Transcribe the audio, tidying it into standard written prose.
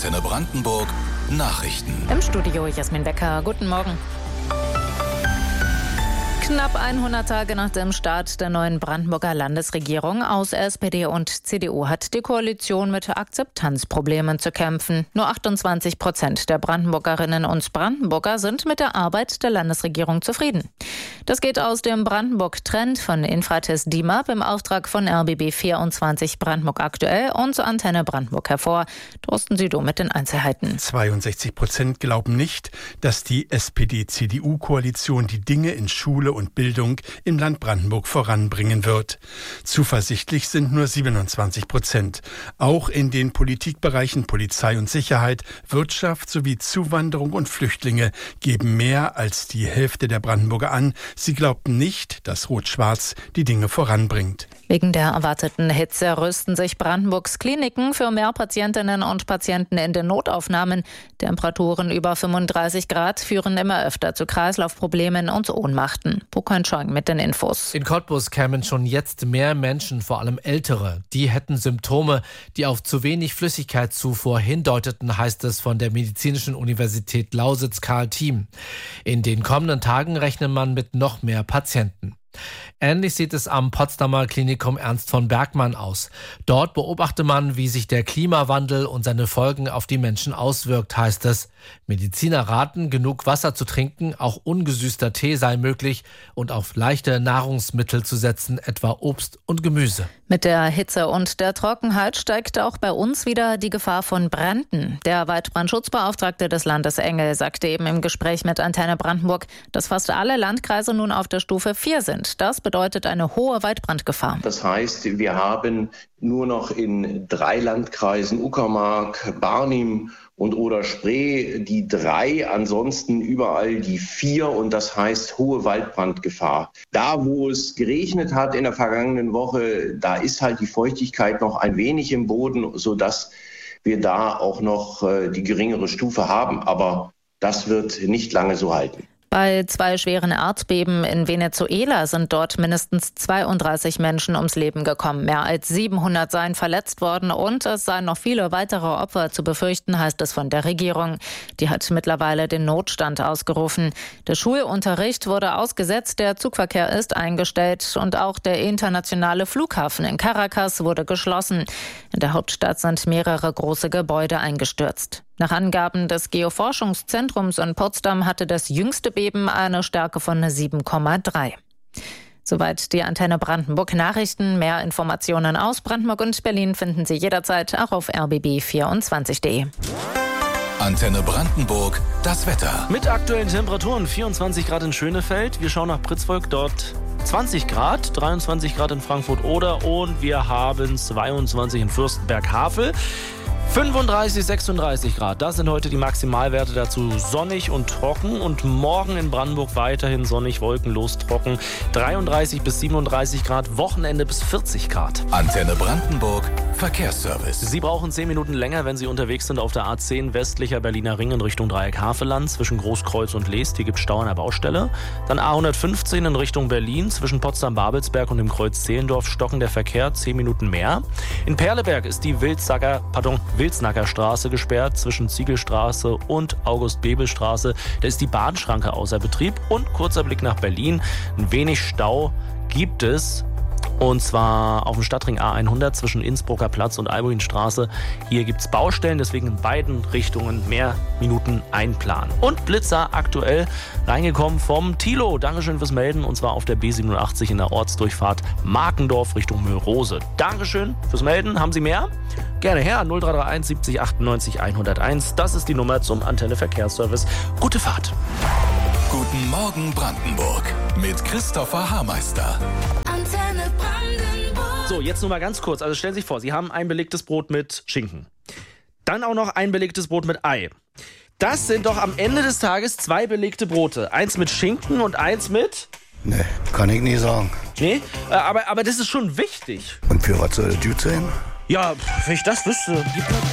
Antenne Brandenburg Nachrichten. Im Studio Jasmin Becker. Guten Morgen. Knapp 100 Tage nach dem Start der neuen Brandenburger Landesregierung aus SPD und CDU hat die Koalition mit Akzeptanzproblemen zu kämpfen. Nur 28% der Brandenburgerinnen und Brandenburger sind mit der Arbeit der Landesregierung zufrieden. Das geht aus dem Brandenburg-Trend von Infratest DIMAP im Auftrag von RBB24 Brandenburg aktuell und zur Antenne Brandenburg hervor. Thorsten Südow mit den Einzelheiten. 62% glauben nicht, dass die SPD-CDU-Koalition die Dinge in Schule und Bildung im Land Brandenburg voranbringen wird. Zuversichtlich sind nur 27%. Auch in den Politikbereichen Polizei und Sicherheit, Wirtschaft sowie Zuwanderung und Flüchtlinge geben mehr als die Hälfte der Brandenburger an. Sie glaubten nicht, dass Rot-Schwarz die Dinge voranbringt. Wegen der erwarteten Hitze rüsten sich Brandenburgs Kliniken für mehr Patientinnen und Patienten in den Notaufnahmen. Temperaturen über 35 Grad führen immer öfter zu Kreislaufproblemen und Ohnmachten. Bukan Chong mit den Infos. In Cottbus kämen schon jetzt mehr Menschen, vor allem Ältere. Die hätten Symptome, die auf zu wenig Flüssigkeitszufuhr hindeuteten, heißt es von der Medizinischen Universität Lausitz Karl Thiem. In den kommenden Tagen rechnet man mit noch mehr Patienten. Ähnlich sieht es am Potsdamer Klinikum Ernst von Bergmann aus. Dort beobachte man, wie sich der Klimawandel und seine Folgen auf die Menschen auswirkt, heißt es. Mediziner raten, genug Wasser zu trinken, auch ungesüßter Tee sei möglich und auf leichte Nahrungsmittel zu setzen, etwa Obst und Gemüse. Mit der Hitze und der Trockenheit steigt auch bei uns wieder die Gefahr von Bränden. Der Waldbrandschutzbeauftragte des Landes Engel sagte eben im Gespräch mit Antenne Brandenburg, dass fast alle Landkreise nun auf der Stufe 4 sind. Das bedeutet eine hohe Waldbrandgefahr. Das heißt, wir haben nur noch in 3 Landkreisen, Uckermark, Barnim und Oder-Spree, die 3, ansonsten überall die 4 und das heißt hohe Waldbrandgefahr. Da, wo es geregnet hat in der vergangenen Woche, da ist halt die Feuchtigkeit noch ein wenig im Boden, sodass wir da auch noch die geringere Stufe haben. Aber das wird nicht lange so halten. Bei 2 schweren Erdbeben in Venezuela sind dort mindestens 32 Menschen ums Leben gekommen. Mehr als 700 seien verletzt worden und es seien noch viele weitere Opfer zu befürchten, heißt es von der Regierung. Die hat mittlerweile den Notstand ausgerufen. Der Schulunterricht wurde ausgesetzt, der Zugverkehr ist eingestellt und auch der internationale Flughafen in Caracas wurde geschlossen. In der Hauptstadt sind mehrere große Gebäude eingestürzt. Nach Angaben des Geoforschungszentrums in Potsdam hatte das jüngste Beben eine Stärke von 7,3. Soweit die Antenne Brandenburg Nachrichten. Mehr Informationen aus Brandenburg und Berlin finden Sie jederzeit auch auf rbb24.de. Antenne Brandenburg, das Wetter. Mit aktuellen Temperaturen 24 Grad in Schönefeld. Wir schauen nach Pritzvolk, dort 20 Grad, 23 Grad in Frankfurt-Oder und wir haben 22 in Fürstenberg-Havel. 35, 36 Grad, das sind heute die Maximalwerte, dazu sonnig und trocken und morgen in Brandenburg weiterhin sonnig, wolkenlos, trocken, 33 bis 37 Grad, Wochenende bis 40 Grad. Antenne Brandenburg, Verkehrsservice. Sie brauchen 10 Minuten länger, wenn Sie unterwegs sind auf der A10 westlicher Berliner Ring in Richtung Dreieck Havelland zwischen Großkreuz und Leest, hier gibt es Stau an der Baustelle. Dann A115 in Richtung Berlin zwischen Potsdam-Babelsberg und dem Kreuz Zehlendorf stocken der Verkehr 10 Minuten mehr. In Perleberg ist die Wilsnacker Straße gesperrt zwischen Ziegelstraße und August-Bebel-Straße. Da ist die Bahnschranke außer Betrieb. Und kurzer Blick nach Berlin. Ein wenig Stau gibt es. Und zwar auf dem Stadtring A100 zwischen Innsbrucker Platz und Albuinstraße. Hier gibt es Baustellen, deswegen in beiden Richtungen mehr Minuten einplanen. Und Blitzer aktuell reingekommen vom Thilo. Dankeschön fürs Melden. Und zwar auf der B87 in der Ortsdurchfahrt Markendorf Richtung Mörose. Dankeschön fürs Melden. Haben Sie mehr? Gerne her. 0331 70 98 101. Das ist die Nummer zum Antenne Verkehrsservice. Gute Fahrt. Guten Morgen Brandenburg mit Christopher Haarmeister. Antenne Brandenburg. So, jetzt nur mal ganz kurz. Also stellen Sie sich vor, Sie haben ein belegtes Brot mit Schinken. Dann auch noch ein belegtes Brot mit Ei. Das sind doch am Ende des Tages 2 belegte Brote. Eins mit Schinken und eins mit... Nee, kann ich nie sagen. Nee, aber das ist schon wichtig. Und für was soll das gut sein? Ja, wenn ich das wüsste.